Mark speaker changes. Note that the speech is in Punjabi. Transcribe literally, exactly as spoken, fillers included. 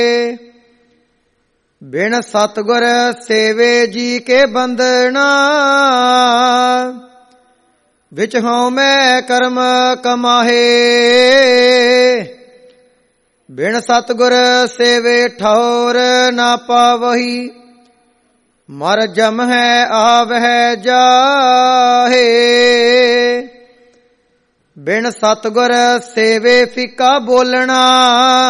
Speaker 1: ਬਿਨ ਸਤਿਗੁਰ ਸੇਵੇ ਜੀ ਕੇ ਬੰਦਨਾ, ਵਿਚ ਹਉ ਮੈਂ ਕਰਮ ਕਮਾਹੇ। ਬਿਨ ਸਤਿਗੁਰ ਸੇਵੇ ਠੌਰ ਨਾ ਪਾਵਹੀ, ਮਰ ਜਮ ਹੈ ਆਵਹਿ ਜਾਹੇ। ਬਿਨ ਸਤਿਗੁਰ ਸੇਵੇ ਫਿੱਕਾ ਬੋਲਣਾ,